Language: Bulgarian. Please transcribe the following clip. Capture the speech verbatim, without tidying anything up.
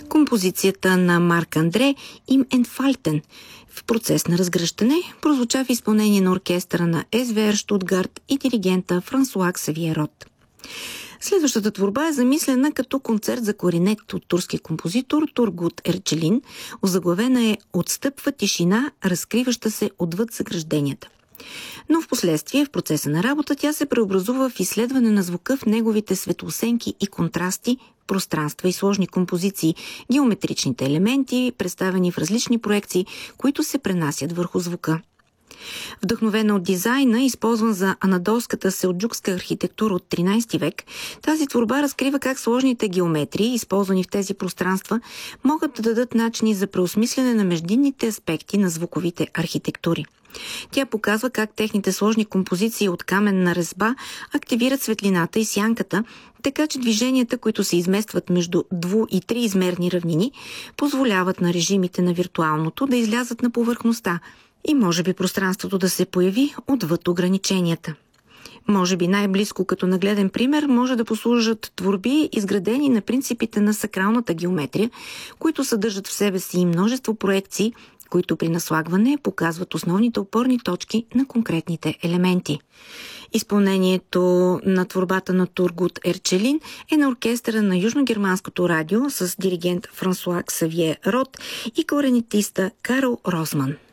Композицията на Марк Андре «Им Entfalten» в процес на разгръщане прозвуча в изпълнение на оркестъра на ес ви ар Штутгарт и диригента Франсуа Ксавие Рот. Следващата творба е замислена като концерт за кларинет от турски композитор Тургут Ерчелин. Озаглавена е «Отстъпва тишина, разкриваща се отвъд загражденията». Но в последствие, в процеса на работа, тя се преобразува в изследване на звука в неговите светлосенки и контрасти, пространства и сложни композиции, геометричните елементи, представени в различни проекции, които се пренасят върху звука. Вдъхновена от дизайна, използван за анадолската селджукска архитектура от тринайсети век, тази творба разкрива как сложните геометрии, използвани в тези пространства, могат да дадат начини за преосмислене на междинните аспекти на звуковите архитектури. Тя показва как техните сложни композиции от каменна резба активират светлината и сянката, така че движенията, които се изместват между дву- и триизмерни равнини, позволяват на режимите на виртуалното да излязат на повърхността и може би пространството да се появи отвъд ограниченията. Може би най-близко като нагледен пример може да послужат творби, изградени на принципите на сакралната геометрия, които съдържат в себе си множество проекции, които при наслагване показват основните опорни точки на конкретните елементи. Изпълнението на творбата на Тургут Ерчелин е на оркестъра на Южногерманското радио с диригент Франсуа Ксавие Рот и кларинетиста Карл Розман.